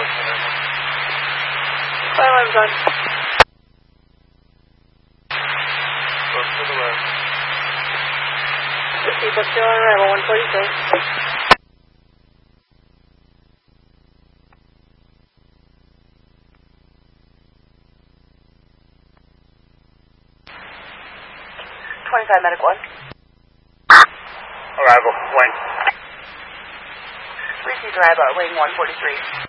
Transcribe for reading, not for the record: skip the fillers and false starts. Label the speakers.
Speaker 1: Firearms on.
Speaker 2: Close to the left.
Speaker 1: People still on arrival, 146. 25 medic 1.
Speaker 2: Arrival, wing.
Speaker 1: Received arrival at wing 143.